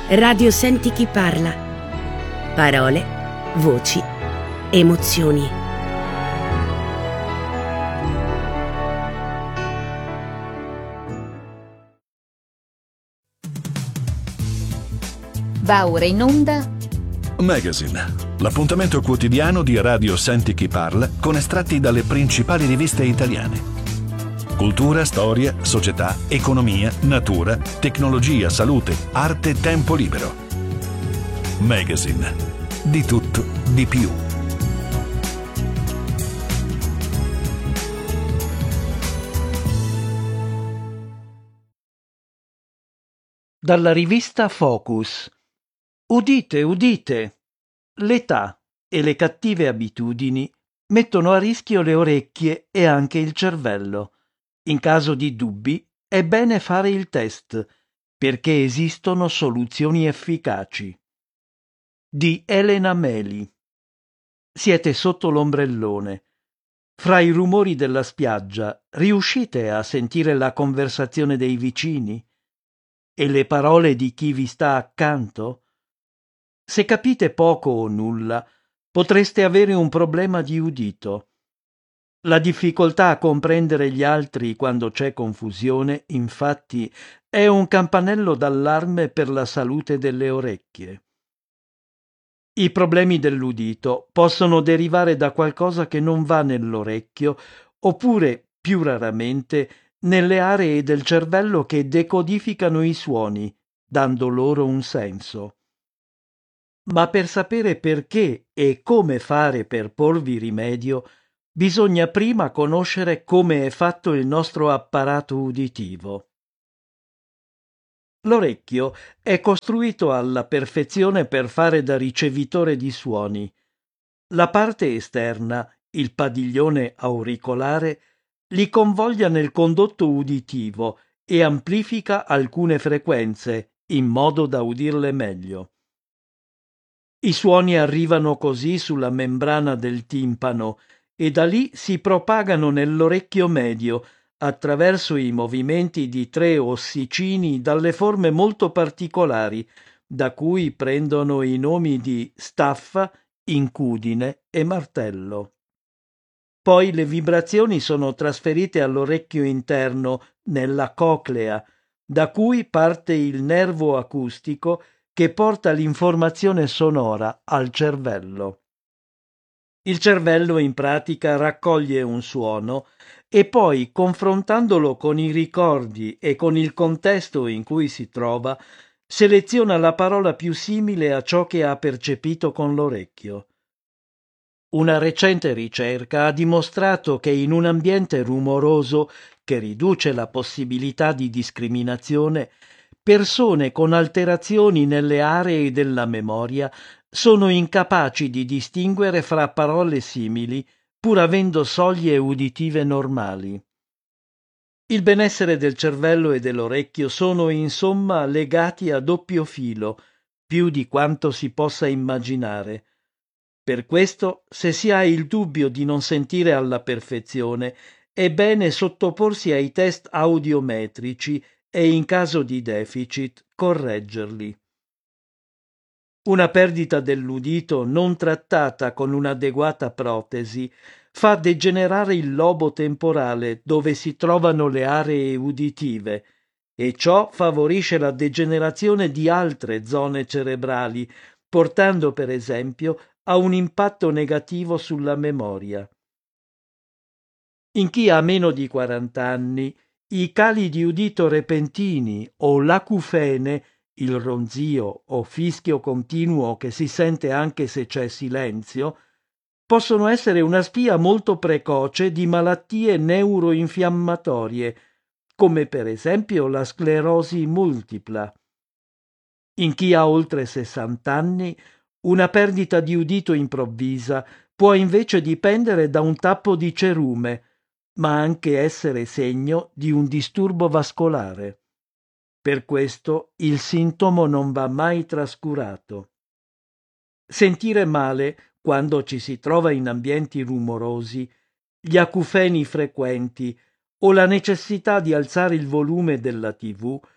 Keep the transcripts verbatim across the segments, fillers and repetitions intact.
Radio Senti chi parla. Parole, voci, emozioni. Va ora in onda Magazine, l'appuntamento quotidiano di Radio Senti chi parla con estratti dalle principali riviste italiane. Cultura, storia, società, economia, natura, tecnologia, salute, arte, tempo libero. Magazine. Di tutto, di più. Dalla rivista Focus. Udite, udite! L'età e le cattive abitudini mettono a rischio le orecchie e anche il cervello. In caso di dubbi è bene fare il test, perché esistono soluzioni efficaci. Di Elena Meli. Siete sotto l'ombrellone. Fra i rumori della spiaggia riuscite a sentire la conversazione dei vicini? E le parole di chi vi sta accanto? Se capite poco o nulla, potreste avere un problema di udito. La difficoltà a comprendere gli altri quando c'è confusione, infatti, è un campanello d'allarme per la salute delle orecchie. I problemi dell'udito possono derivare da qualcosa che non va nell'orecchio, oppure, più raramente, nelle aree del cervello che decodificano i suoni, dando loro un senso. Ma per sapere perché e come fare per porvi rimedio, bisogna prima conoscere come è fatto il nostro apparato uditivo. L'orecchio è costruito alla perfezione per fare da ricevitore di suoni. La parte esterna, il padiglione auricolare, li convoglia nel condotto uditivo e amplifica alcune frequenze in modo da udirle meglio. I suoni arrivano così sulla membrana del timpano e da lì si propagano nell'orecchio medio attraverso i movimenti di tre ossicini dalle forme molto particolari, da cui prendono i nomi di staffa, incudine e martello. Poi le vibrazioni sono trasferite all'orecchio interno, nella coclea, da cui parte il nervo acustico che porta l'informazione sonora al cervello. Il cervello in pratica raccoglie un suono e poi, confrontandolo con i ricordi e con il contesto in cui si trova, seleziona la parola più simile a ciò che ha percepito con l'orecchio. Una recente ricerca ha dimostrato che in un ambiente rumoroso che riduce la possibilità di discriminazione, persone con alterazioni nelle aree della memoria sono incapaci di distinguere fra parole simili, pur avendo soglie uditive normali. Il benessere del cervello e dell'orecchio sono insomma legati a doppio filo, più di quanto si possa immaginare. Per questo, se si ha il dubbio di non sentire alla perfezione, è bene sottoporsi ai test audiometrici e, in caso di deficit, correggerli. Una perdita dell'udito non trattata con un'adeguata protesi fa degenerare il lobo temporale dove si trovano le aree uditive, e ciò favorisce la degenerazione di altre zone cerebrali, portando per esempio ha un impatto negativo sulla memoria. In chi ha meno di quaranta anni, i cali di udito repentini o l'acufene, il ronzio o fischio continuo che si sente anche se c'è silenzio, possono essere una spia molto precoce di malattie neuroinfiammatorie, come per esempio la sclerosi multipla. In chi ha oltre sessanta anni, una perdita di udito improvvisa può invece dipendere da un tappo di cerume, ma anche essere segno di un disturbo vascolare. Per questo il sintomo non va mai trascurato. Sentire male quando ci si trova in ambienti rumorosi, gli acufeni frequenti o la necessità di alzare il volume della tivù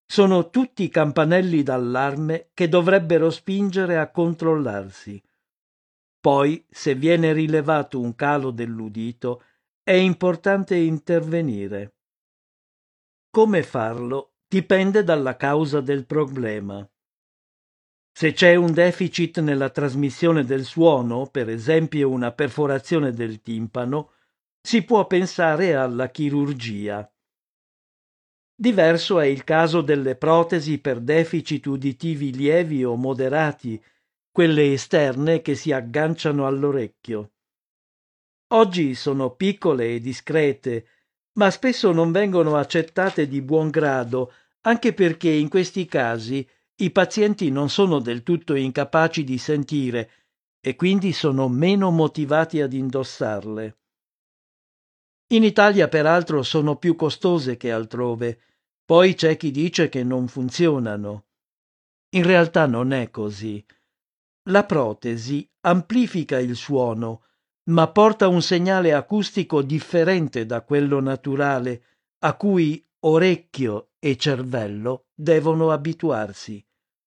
Sono tutti campanelli d'allarme che dovrebbero spingere a controllarsi. Poi, se viene rilevato un calo dell'udito, è importante intervenire. Come farlo dipende dalla causa del problema. Se c'è un deficit nella trasmissione del suono, per esempio una perforazione del timpano, si può pensare alla chirurgia. Diverso è il caso delle protesi per deficit uditivi lievi o moderati, quelle esterne che si agganciano all'orecchio. Oggi sono piccole e discrete, ma spesso non vengono accettate di buon grado, anche perché in questi casi i pazienti non sono del tutto incapaci di sentire e quindi sono meno motivati ad indossarle. In Italia, peraltro, sono più costose che altrove, poi c'è chi dice che non funzionano. In realtà non è così. La protesi amplifica il suono, ma porta un segnale acustico differente da quello naturale, a cui orecchio e cervello devono abituarsi.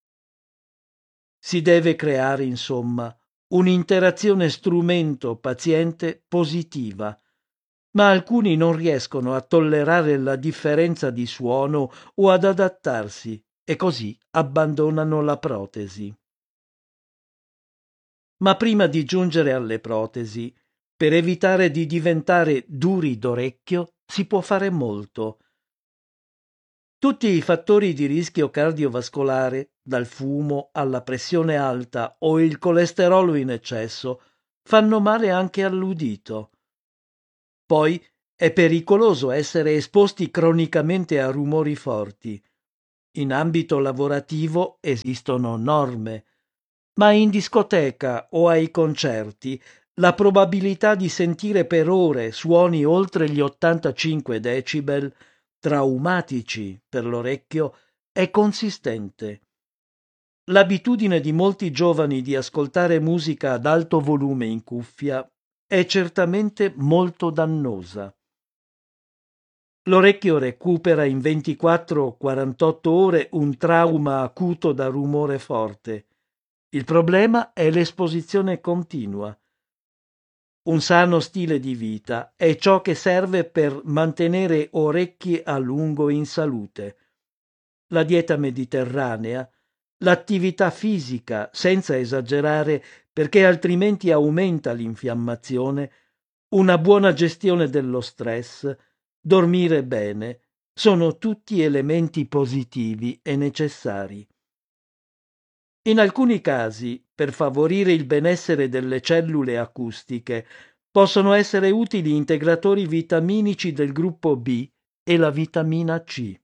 Si deve creare, insomma, un'interazione strumento-paziente positiva, ma alcuni non riescono a tollerare la differenza di suono o ad adattarsi e così abbandonano la protesi. Ma prima di giungere alle protesi, per evitare di diventare duri d'orecchio, si può fare molto. Tutti i fattori di rischio cardiovascolare, dal fumo alla pressione alta o il colesterolo in eccesso, fanno male anche all'udito. Poi è pericoloso essere esposti cronicamente a rumori forti. In ambito lavorativo esistono norme, ma in discoteca o ai concerti la probabilità di sentire per ore suoni oltre gli ottantacinque decibel, traumatici per l'orecchio, è consistente. L'abitudine di molti giovani di ascoltare musica ad alto volume in cuffia è certamente molto dannosa. L'orecchio recupera in ventiquattro quarantotto ore un trauma acuto da rumore forte. Il problema è l'esposizione continua. Un sano stile di vita è ciò che serve per mantenere orecchi a lungo in salute. La dieta mediterranea, l'attività fisica, senza esagerare, perché altrimenti aumenta l'infiammazione, una buona gestione dello stress, dormire bene, sono tutti elementi positivi e necessari. In alcuni casi, per favorire il benessere delle cellule acustiche, possono essere utili integratori vitaminici del gruppo B e la vitamina C.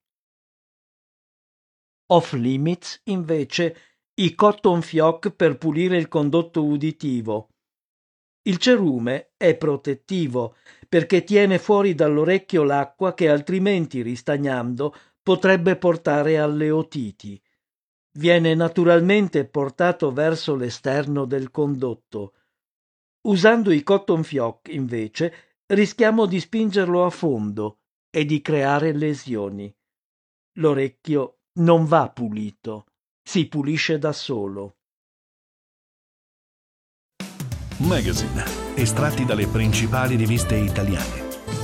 Off limits, invece, i cotton fioc per pulire il condotto uditivo. Il cerume è protettivo perché tiene fuori dall'orecchio l'acqua che altrimenti, ristagnando, potrebbe portare alle otiti. Viene naturalmente portato verso l'esterno del condotto. Usando i cotton fioc, invece, rischiamo di spingerlo a fondo e di creare lesioni. L'orecchio non va pulito, si pulisce da solo. Magazine, estratti dalle principali riviste italiane.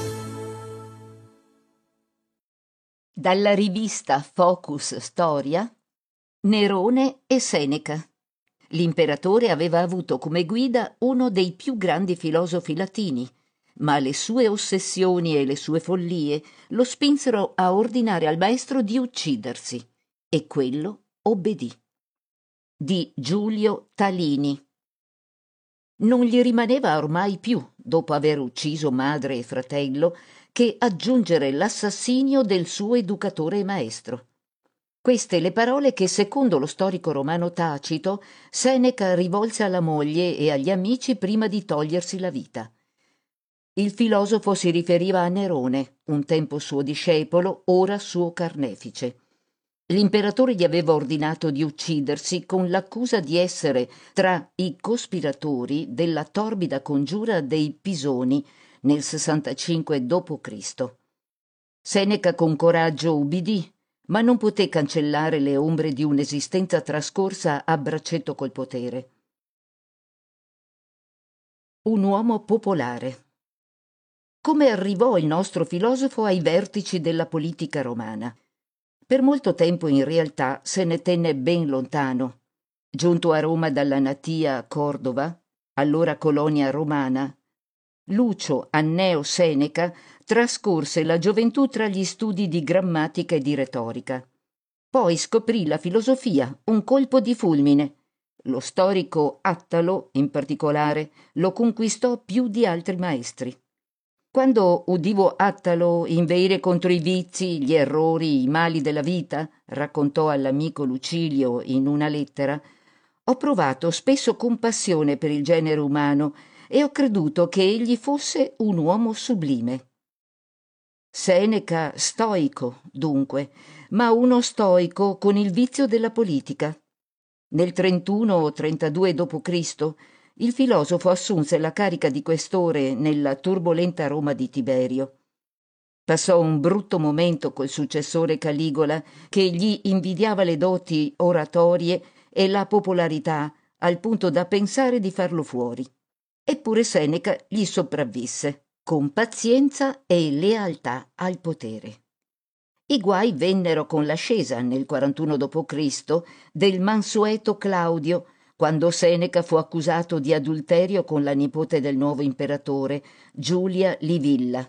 Dalla rivista Focus Storia, Nerone e Seneca. L'imperatore aveva avuto come guida uno dei più grandi filosofi latini, ma le sue ossessioni e le sue follie lo spinsero a ordinare al maestro di uccidersi, e quello obbedì. Di Giulio Talini. Non gli rimaneva ormai più, dopo aver ucciso madre e fratello, che aggiungere l'assassinio del suo educatore e maestro. Queste le parole che, secondo lo storico romano Tacito, Seneca rivolse alla moglie e agli amici prima di togliersi la vita. Il filosofo si riferiva a Nerone, un tempo suo discepolo, ora suo carnefice. L'imperatore gli aveva ordinato di uccidersi con l'accusa di essere tra i cospiratori della torbida congiura dei Pisoni nel sessantacinque dopo Cristo. Seneca con coraggio ubbidì, ma non poté cancellare le ombre di un'esistenza trascorsa a braccetto col potere. Un uomo popolare. Come arrivò il nostro filosofo ai vertici della politica romana? Per molto tempo in realtà se ne tenne ben lontano. Giunto a Roma dalla natia Cordova, allora colonia romana, Lucio Anneo Seneca trascorse la gioventù tra gli studi di grammatica e di retorica. Poi scoprì la filosofia, un colpo di fulmine. Lo storico Attalo, in particolare, lo conquistò più di altri maestri. Quando udivo Attalo inveire contro i vizi, gli errori, i mali della vita, raccontò all'amico Lucilio in una lettera, ho provato spesso compassione per il genere umano e ho creduto che egli fosse un uomo sublime. Seneca stoico, dunque, ma uno stoico con il vizio della politica. Nel trentuno o trentadue dopo Cristo il filosofo assunse la carica di questore nella turbolenta Roma di Tiberio. Passò un brutto momento col successore Caligola, che gli invidiava le doti oratorie e la popolarità al punto da pensare di farlo fuori. Eppure Seneca gli sopravvisse, con pazienza e lealtà al potere. I guai vennero con l'ascesa, nel quarantuno dopo Cristo, del mansueto Claudio, quando Seneca fu accusato di adulterio con la nipote del nuovo imperatore, Giulia Livilla.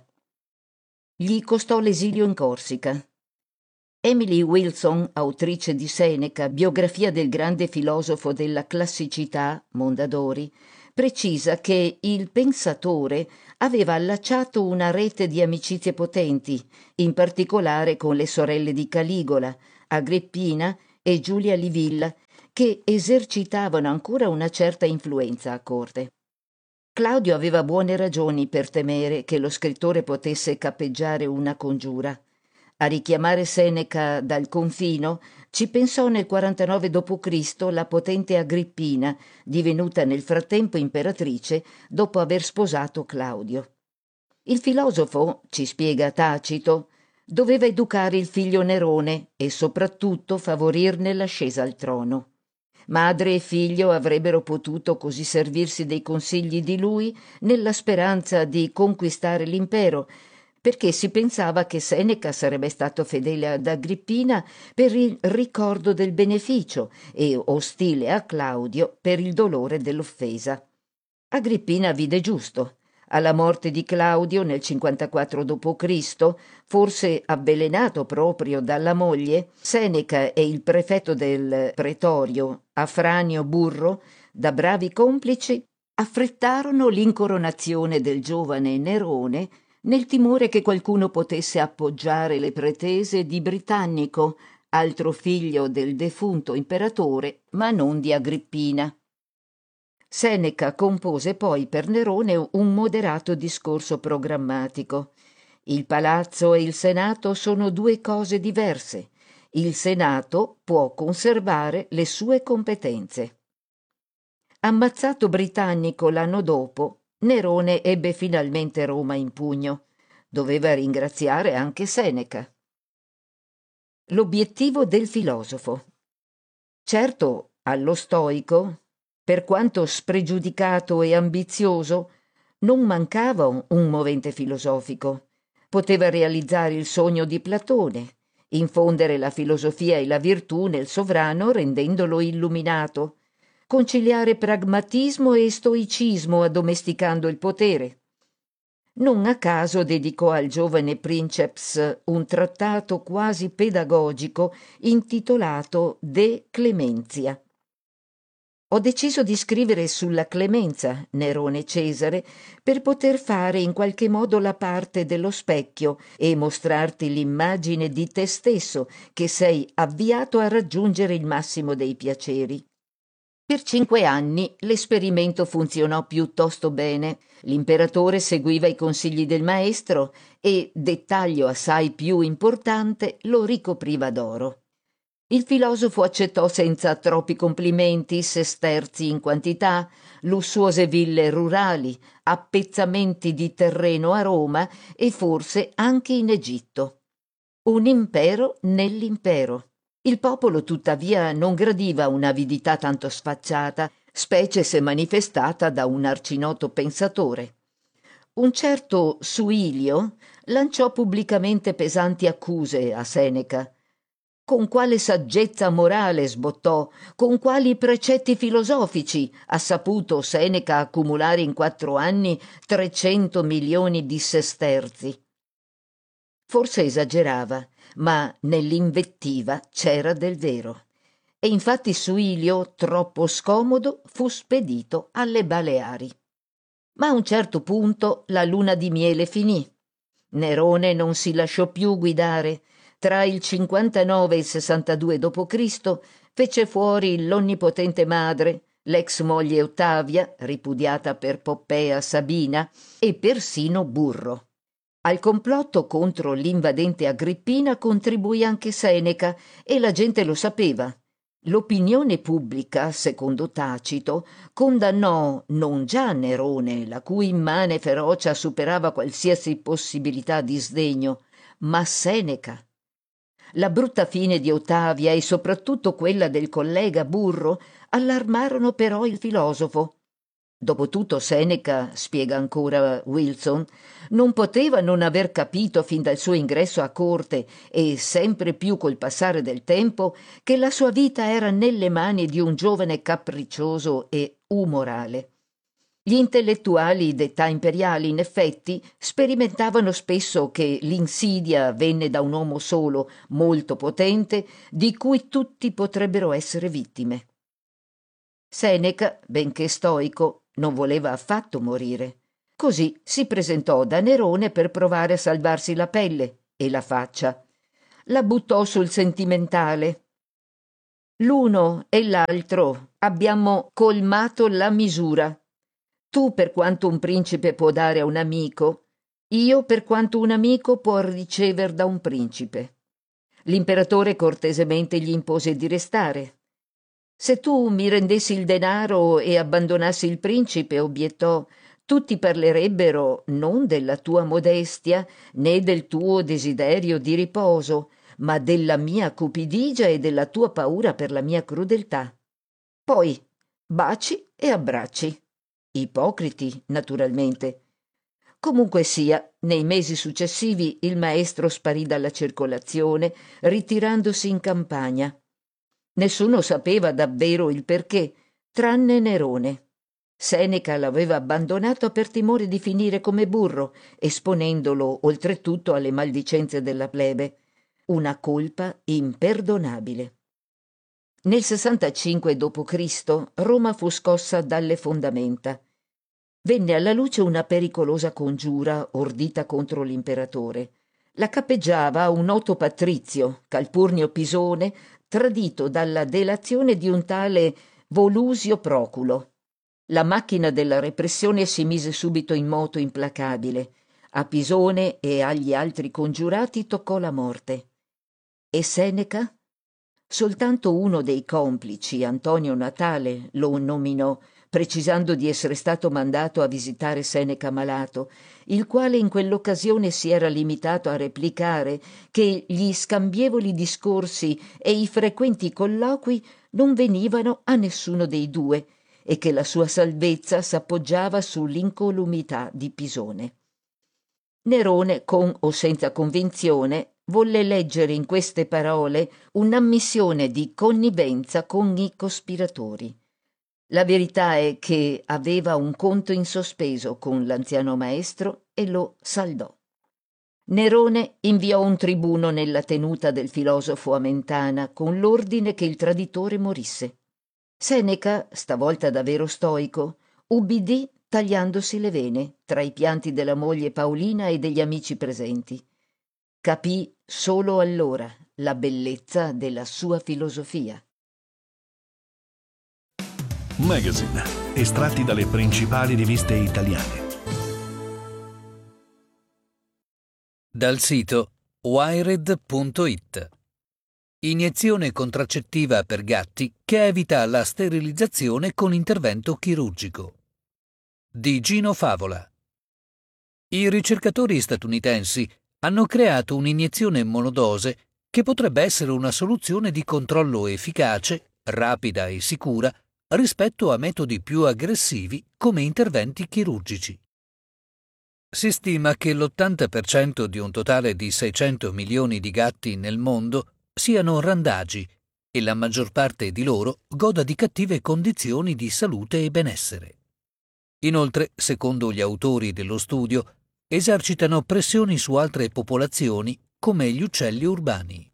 Gli costò l'esilio in Corsica. Emily Wilson, autrice di Seneca, biografia del grande filosofo della classicità, Mondadori, precisa che il pensatore aveva allacciato una rete di amicizie potenti, in particolare con le sorelle di Caligola, Agrippina e Giulia Livilla, che esercitavano ancora una certa influenza a corte. Claudio aveva buone ragioni per temere che lo scrittore potesse cappeggiare una congiura. A richiamare Seneca dal confino ci pensò nel quarantanove dopo Cristo la potente Agrippina, divenuta nel frattempo imperatrice dopo aver sposato Claudio. Il filosofo, ci spiega Tacito, doveva educare il figlio Nerone e soprattutto favorirne l'ascesa al trono. Madre e figlio avrebbero potuto così servirsi dei consigli di lui nella speranza di conquistare l'impero, perché si pensava che Seneca sarebbe stato fedele ad Agrippina per il ricordo del beneficio e ostile a Claudio per il dolore dell'offesa. Agrippina vide giusto. Alla morte di Claudio nel cinquantaquattro dopo Cristo, forse avvelenato proprio dalla moglie, Seneca e il prefetto del pretorio, Afranio Burro, da bravi complici, affrettarono l'incoronazione del giovane Nerone nel timore che qualcuno potesse appoggiare le pretese di Britannico, altro figlio del defunto imperatore, ma non di Agrippina. Seneca compose poi per Nerone un moderato discorso programmatico. Il palazzo e il Senato sono due cose diverse. Il Senato può conservare le sue competenze. Ammazzato Britannico l'anno dopo, Nerone ebbe finalmente Roma in pugno. Doveva ringraziare anche Seneca. L'obiettivo del filosofo. Certo, allo stoico, per quanto spregiudicato e ambizioso, non mancava un movente filosofico. Poteva realizzare il sogno di Platone, infondere la filosofia e la virtù nel sovrano rendendolo illuminato, conciliare pragmatismo e stoicismo addomesticando il potere. Non a caso dedicò al giovane princeps un trattato quasi pedagogico intitolato De Clementia. Ho deciso di scrivere sulla clemenza, Nerone Cesare, per poter fare in qualche modo la parte dello specchio e mostrarti l'immagine di te stesso che sei avviato a raggiungere il massimo dei piaceri. Per cinque anni l'esperimento funzionò piuttosto bene. L'imperatore seguiva i consigli del maestro e, dettaglio assai più importante, lo ricopriva d'oro. Il filosofo accettò senza troppi complimenti sesterzi in quantità, lussuose ville rurali, appezzamenti di terreno a Roma e forse anche in Egitto. Un impero nell'impero. Il popolo tuttavia non gradiva un'avidità tanto sfacciata, specie se manifestata da un arcinoto pensatore. Un certo Suilio lanciò pubblicamente pesanti accuse a Seneca. Con quale saggezza morale, sbottò, con quali precetti filosofici ha saputo Seneca accumulare in quattro anni trecento milioni di sesterzi? Forse esagerava, ma nell'invettiva c'era del vero. E infatti Suilio, troppo scomodo, fu spedito alle Baleari. Ma a un certo punto la luna di miele finì. Nerone non si lasciò più guidare. Tra il cinquantanove e il sessantadue dopo Cristo fece fuori l'onnipotente madre, l'ex moglie Ottavia, ripudiata per Poppea Sabina, e persino Burro. Al complotto contro l'invadente Agrippina contribuì anche Seneca e la gente lo sapeva. L'opinione pubblica, secondo Tacito, condannò non già Nerone, la cui immane ferocia superava qualsiasi possibilità di sdegno, ma Seneca. La brutta fine di Ottavia e soprattutto quella del collega Burro allarmarono però il filosofo. Dopotutto Seneca, spiega ancora Wilson, non poteva non aver capito fin dal suo ingresso a corte e sempre più col passare del tempo che la sua vita era nelle mani di un giovane capriccioso e umorale. Gli intellettuali d'età imperiali, in effetti, sperimentavano spesso che l'insidia venne da un uomo solo, molto potente, di cui tutti potrebbero essere vittime. Seneca, benché stoico, non voleva affatto morire. Così si presentò da Nerone per provare a salvarsi la pelle e la faccia. La buttò sul sentimentale. L'uno e l'altro abbiamo colmato la misura. Tu per quanto un principe può dare a un amico, io per quanto un amico può ricever da un principe. L'imperatore cortesemente gli impose di restare. Se tu mi rendessi il denaro e abbandonassi il principe, obiettò, tutti parlerebbero non della tua modestia né del tuo desiderio di riposo, ma della mia cupidigia e della tua paura per la mia crudeltà. Poi baci e abbracci. Ipocriti, naturalmente. Comunque sia, nei mesi successivi il maestro sparì dalla circolazione, ritirandosi in campagna. Nessuno sapeva davvero il perché, tranne Nerone. Seneca l'aveva abbandonato per timore di finire come Burro, esponendolo oltretutto alle maldicenze della plebe. Una colpa imperdonabile. Nel sessantacinque dopo Cristo Roma fu scossa dalle fondamenta. Venne alla luce una pericolosa congiura ordita contro l'imperatore. La cappeggiava un noto patrizio, Calpurnio Pisone, tradito dalla delazione di un tale Volusio Proculo. La macchina della repressione si mise subito in moto implacabile. A Pisone e agli altri congiurati toccò la morte. E Seneca? Soltanto uno dei complici, Antonio Natale, lo nominò, precisando di essere stato mandato a visitare Seneca malato, il quale in quell'occasione si era limitato a replicare che gli scambievoli discorsi e i frequenti colloqui non venivano a nessuno dei due e che la sua salvezza s'appoggiava sull'incolumità di Pisone. Nerone, con o senza convinzione, volle leggere in queste parole un'ammissione di connivenza con i cospiratori. La verità è che aveva un conto in sospeso con l'anziano maestro e lo saldò. Nerone inviò un tribuno nella tenuta del filosofo a Mentana con l'ordine che il traditore morisse. Seneca, stavolta davvero stoico, ubbidì tagliandosi le vene tra i pianti della moglie Paolina e degli amici presenti. Capì solo allora la bellezza della sua filosofia. Magazine, estratti dalle principali riviste italiane. Dal sito wired punto it. Iniezione contraccettiva per gatti che evita la sterilizzazione con intervento chirurgico. Di Gino Favola. I ricercatori statunitensi hanno creato un'iniezione monodose che potrebbe essere una soluzione di controllo efficace, rapida e sicura rispetto a metodi più aggressivi come interventi chirurgici. Si stima che l'ottanta per cento di un totale di seicento milioni di gatti nel mondo siano randagi e la maggior parte di loro goda di cattive condizioni di salute e benessere. Inoltre, secondo gli autori dello studio, esercitano pressioni su altre popolazioni come gli uccelli urbani.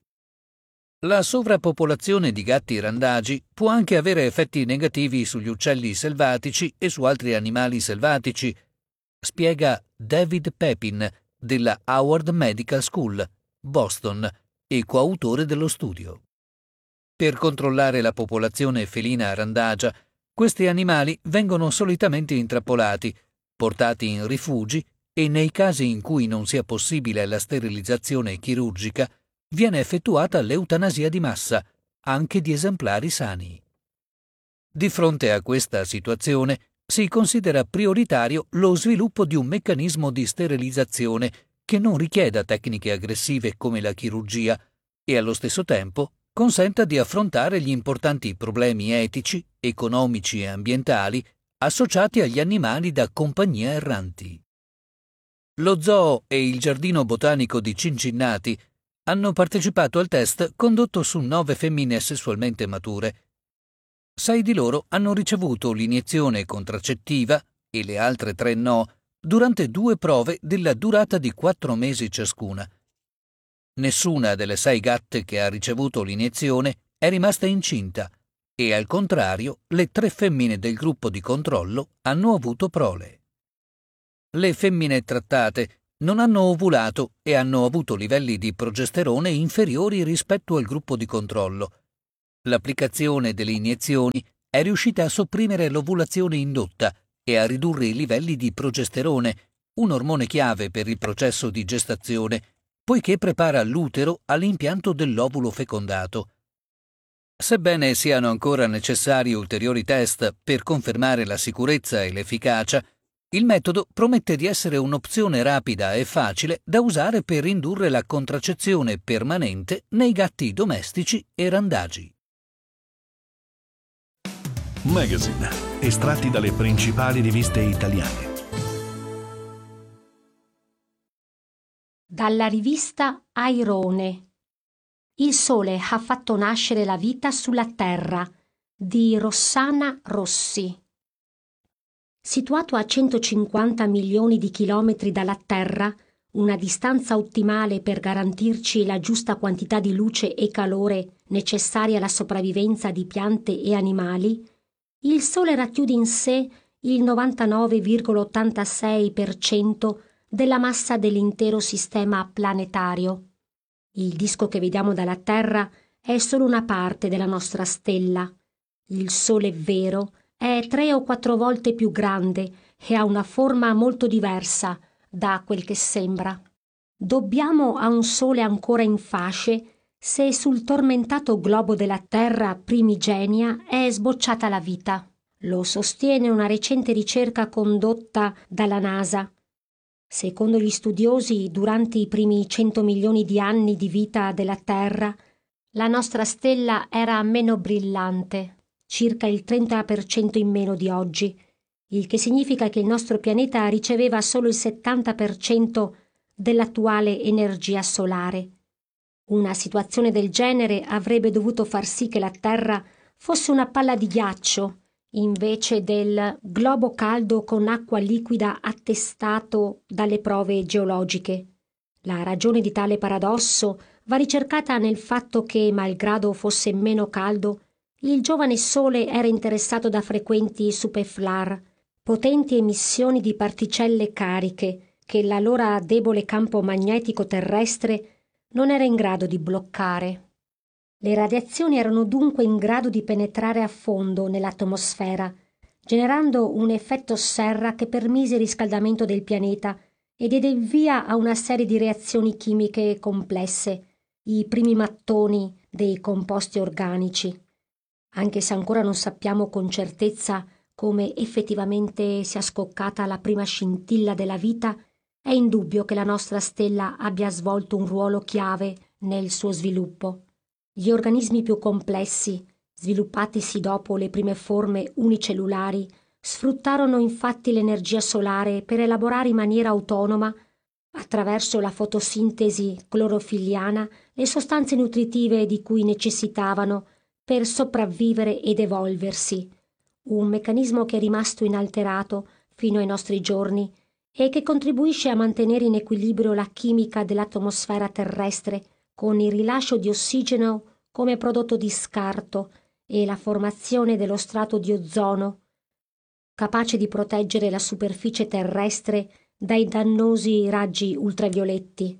La sovrappopolazione di gatti randagi può anche avere effetti negativi sugli uccelli selvatici e su altri animali selvatici, spiega David Pepin della Howard Medical School, Boston, e coautore dello studio. Per controllare la popolazione felina randagia, questi animali vengono solitamente intrappolati, portati in rifugi e nei casi in cui non sia possibile la sterilizzazione chirurgica, viene effettuata l'eutanasia di massa, anche di esemplari sani. Di fronte a questa situazione, si considera prioritario lo sviluppo di un meccanismo di sterilizzazione che non richieda tecniche aggressive come la chirurgia e allo stesso tempo consenta di affrontare gli importanti problemi etici, economici e ambientali associati agli animali da compagnia erranti. Lo zoo e il giardino botanico di Cincinnati hanno partecipato al test condotto su nove femmine sessualmente mature. Sei di loro hanno ricevuto l'iniezione contraccettiva e le altre tre no durante due prove della durata di quattro mesi ciascuna. Nessuna delle sei gatte che ha ricevuto l'iniezione è rimasta incinta e, al contrario, le tre femmine del gruppo di controllo hanno avuto prole. Le femmine trattate non hanno ovulato e hanno avuto livelli di progesterone inferiori rispetto al gruppo di controllo. L'applicazione delle iniezioni è riuscita a sopprimere l'ovulazione indotta e a ridurre i livelli di progesterone, un ormone chiave per il processo di gestazione, poiché prepara l'utero all'impianto dell'ovulo fecondato. Sebbene siano ancora necessari ulteriori test per confermare la sicurezza e l'efficacia, il metodo promette di essere un'opzione rapida e facile da usare per indurre la contraccezione permanente nei gatti domestici e randagi. Magazine, estratti dalle principali riviste italiane. Dalla rivista Airone. Il sole ha fatto nascere la vita sulla Terra di Rossana Rossi. Situato a centocinquanta milioni di chilometri dalla Terra, una distanza ottimale per garantirci la giusta quantità di luce e calore necessaria alla sopravvivenza di piante e animali, il Sole racchiude in sé il novantanove virgola ottantasei per cento della massa dell'intero sistema planetario. Il disco che vediamo dalla Terra è solo una parte della nostra stella. Il Sole vero è tre o quattro volte più grande e ha una forma molto diversa da quel che sembra. Dobbiamo a un Sole ancora in fasce se sul tormentato globo della Terra primigenia è sbocciata la vita. Lo sostiene una recente ricerca condotta dalla NASA. Secondo gli studiosi, durante i primi cento milioni di anni di vita della Terra, la nostra stella era meno brillante, circa il trenta per cento in meno di oggi, il che significa che il nostro pianeta riceveva solo il settanta per cento dell'attuale energia solare. Una situazione del genere avrebbe dovuto far sì che la Terra fosse una palla di ghiaccio, invece del globo caldo con acqua liquida attestato dalle prove geologiche. La ragione di tale paradosso va ricercata nel fatto che, malgrado fosse meno caldo, il giovane Sole era interessato da frequenti superflar, potenti emissioni di particelle cariche che l'allora debole campo magnetico terrestre non era in grado di bloccare. Le radiazioni erano dunque in grado di penetrare a fondo nell'atmosfera, generando un effetto serra che permise il riscaldamento del pianeta e diede il via a una serie di reazioni chimiche complesse, i primi mattoni dei composti organici. Anche se ancora non sappiamo con certezza come effettivamente sia scoccata la prima scintilla della vita, è indubbio che la nostra stella abbia svolto un ruolo chiave nel suo sviluppo. Gli organismi più complessi, sviluppatisi dopo le prime forme unicellulari, sfruttarono infatti l'energia solare per elaborare in maniera autonoma, attraverso la fotosintesi clorofilliana, le sostanze nutritive di cui necessitavano per sopravvivere ed evolversi, un meccanismo che è rimasto inalterato fino ai nostri giorni e che contribuisce a mantenere in equilibrio la chimica dell'atmosfera terrestre con il rilascio di ossigeno come prodotto di scarto e la formazione dello strato di ozono, capace di proteggere la superficie terrestre dai dannosi raggi ultravioletti.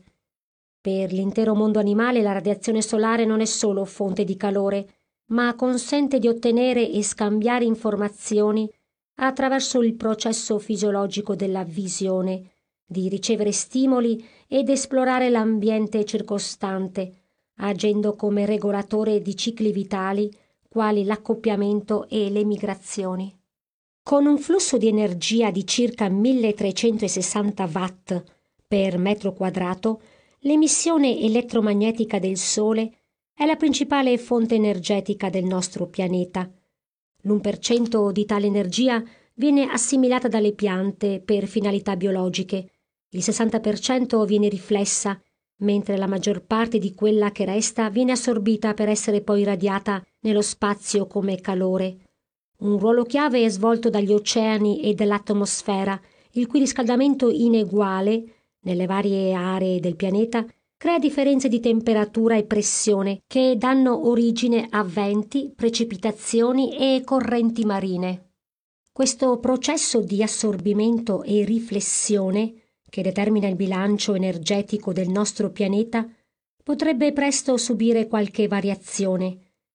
Per l'intero mondo animale la radiazione solare non è solo fonte di calore, ma consente di ottenere e scambiare informazioni attraverso il processo fisiologico della visione, di ricevere stimoli ed esplorare l'ambiente circostante, agendo come regolatore di cicli vitali quali l'accoppiamento e le migrazioni. Con un flusso di energia di circa milletrecentosessanta watt per metro quadrato, l'emissione elettromagnetica del Sole è la principale fonte energetica del nostro pianeta. L'uno per cento di tale energia viene assimilata dalle piante per finalità biologiche, il sessanta per cento viene riflessa, mentre la maggior parte di quella che resta viene assorbita per essere poi irradiata nello spazio come calore. Un ruolo chiave è svolto dagli oceani e dall'atmosfera, il cui riscaldamento ineguale nelle varie aree del pianeta crea differenze di temperatura e pressione che danno origine a venti, precipitazioni e correnti marine. Questo processo di assorbimento e riflessione, che determina il bilancio energetico del nostro pianeta, potrebbe presto subire qualche variazione.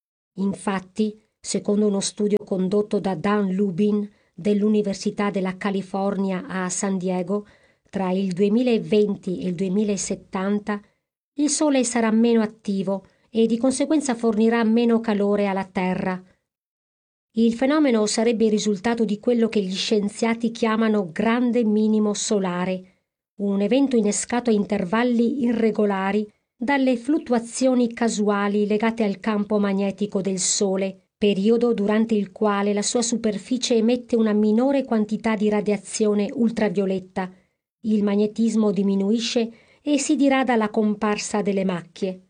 Infatti, secondo uno studio condotto da Dan Lubin dell'Università della California a San Diego, tra il duemilaventi e il duemilasettanta il Sole sarà meno attivo e di conseguenza fornirà meno calore alla Terra. Il fenomeno sarebbe il risultato di quello che gli scienziati chiamano grande minimo solare, un evento innescato a intervalli irregolari dalle fluttuazioni casuali legate al campo magnetico del Sole, periodo durante il quale la sua superficie emette una minore quantità di radiazione ultravioletta. Il magnetismo diminuisce e si dirada la comparsa delle macchie.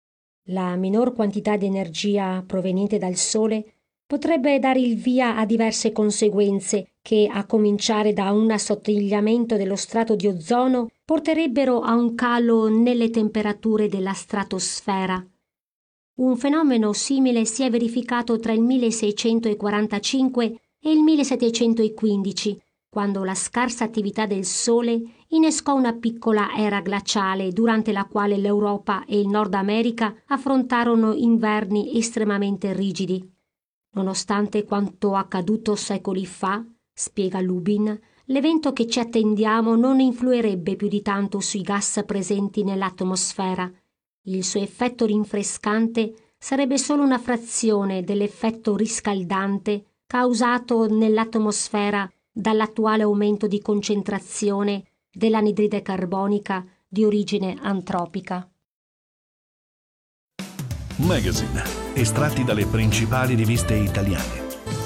La minor quantità di energia proveniente dal Sole potrebbe dare il via a diverse conseguenze che, a cominciare da un assottigliamento dello strato di ozono, porterebbero a un calo nelle temperature della stratosfera. Un fenomeno simile si è verificato tra il milleseicentoquarantacinque e il millesettecentoquindici, quando la scarsa attività del Sole innescò una piccola era glaciale durante la quale l'Europa e il Nord America affrontarono inverni estremamente rigidi. Nonostante quanto accaduto secoli fa, spiega Lubin, l'evento che ci attendiamo non influirebbe più di tanto sui gas presenti nell'atmosfera. Il suo effetto rinfrescante sarebbe solo una frazione dell'effetto riscaldante causato nell'atmosfera dall'attuale aumento di concentrazione dell'anidride carbonica di origine antropica. Magazine, estratti dalle principali riviste italiane.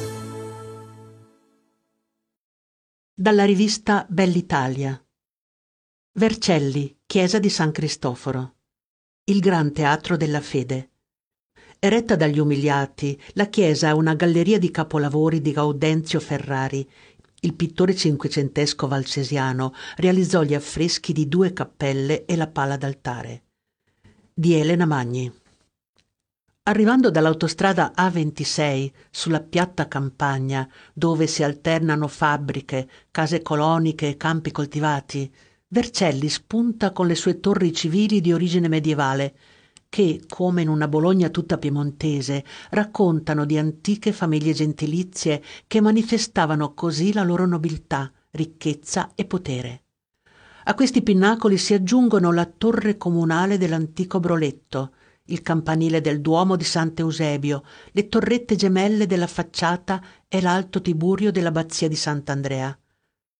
Dalla rivista Bell'Italia. Vercelli, chiesa di San Cristoforo. Il Gran Teatro della Fede. Eretta dagli umiliati, la chiesa è una galleria di capolavori di Gaudenzio Ferrari. Il pittore cinquecentesco valsesiano realizzò gli affreschi di due cappelle e la pala d'altare. Di Elena Magni. Arrivando dall'autostrada A ventisei sulla piatta campagna, dove si alternano fabbriche, case coloniche e campi coltivati, Vercelli spunta con le sue torri civili di origine medievale, che, come in una Bologna tutta piemontese, raccontano di antiche famiglie gentilizie che manifestavano così la loro nobiltà, ricchezza e potere. A questi pinnacoli si aggiungono la torre comunale dell'antico Broletto, il campanile del Duomo di Sant'Eusebio, le torrette gemelle della facciata e l'alto Tiburio dell'abbazia di Sant'Andrea.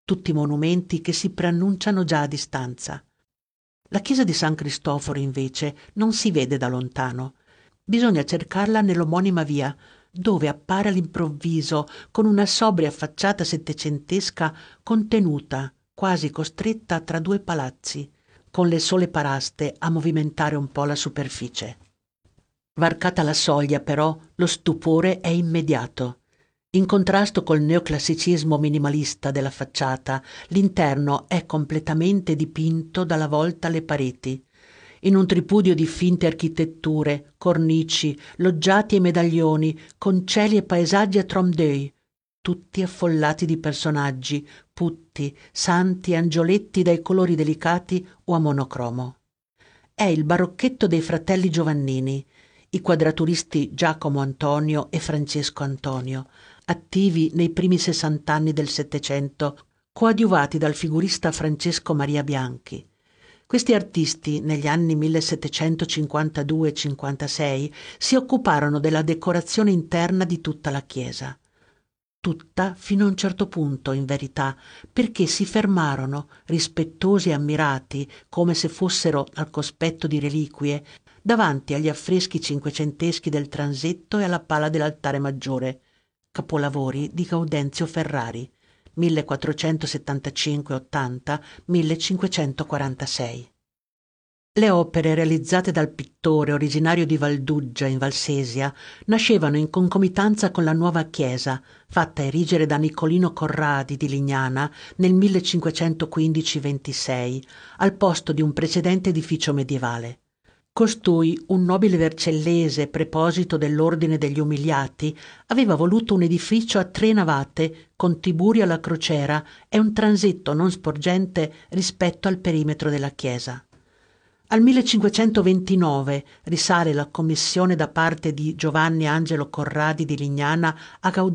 tutti monumenti che si preannunciano già a distanza. La chiesa di San Cristoforo, invece, non si vede da lontano. Bisogna cercarla nell'omonima via, dove appare all'improvviso con una sobria facciata settecentesca contenuta, quasi costretta tra due palazzi, con le sole paraste a movimentare un po' la superficie. Varcata la soglia, però, lo stupore è immediato. In contrasto col neoclassicismo minimalista della facciata, l'interno è completamente dipinto dalla volta alle pareti. In un tripudio di finte architetture, cornici, loggiati e medaglioni, con cieli e paesaggi a trompe-l'œil, tutti affollati di personaggi, putti, santi e angioletti dai colori delicati o a monocromo. È il barocchetto dei fratelli Giovannini, i quadraturisti Giacomo Antonio e Francesco Antonio, attivi nei primi sessant'anni del Settecento, coadiuvati dal figurista Francesco Maria Bianchi. Questi artisti, negli anni millesettecentocinquantadue cinquantasei, si occuparono della decorazione interna di tutta la chiesa. Tutta fino a un certo punto, in verità, perché si fermarono, rispettosi e ammirati, come se fossero al cospetto di reliquie, davanti agli affreschi cinquecenteschi del transetto e alla pala dell'altare maggiore, capolavori di Gaudenzio Ferrari, millequattrocentosettantacinque ottanta millecinquecentoquarantasei. Le opere realizzate dal pittore originario di Valduggia in Valsesia nascevano in concomitanza con la nuova chiesa, fatta erigere da Nicolino Corradi di Lignana nel millecinquecentoquindici ventisei, al posto di un precedente edificio medievale. Costui, un nobile vercellese preposito dell'Ordine degli Umiliati, aveva voluto un edificio a tre navate con tiburi alla crociera e un transetto non sporgente rispetto al perimetro della chiesa. Al millecinquecentoventinove risale la commissione da parte di Giovanni Angelo Corradi di Lignana a Gaudenzio